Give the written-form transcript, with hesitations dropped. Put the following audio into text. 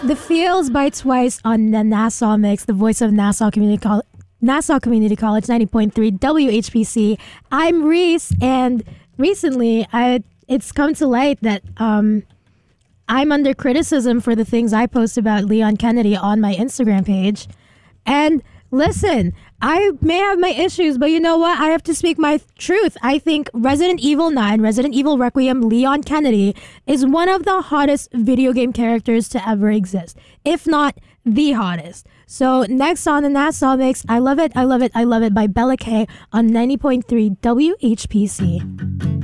The Feels by Twice on the Nassau Mix, the voice of Nassau Community College. Nassau Community College 90.3 WHPC. I'm Reese, and recently it's come to light that I'm under criticism for the things I post about Leon Kennedy on my Instagram page. And listen, I may have my issues, but you know what? I have to speak my truth. I think Resident Evil 9, Resident Evil Requiem, Leon Kennedy is one of the hottest video game characters to ever exist, if not the hottest. So next on the Nassau Mix, I Love It, I Love It, I Love It by Bella K on 90.3 WHPC.